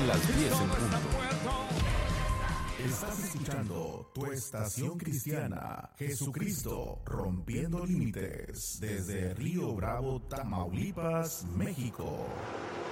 las 10 en punto. Estás escuchando tu estación cristiana, Jesucristo rompiendo límites, desde Río Bravo, Tamaulipas, México.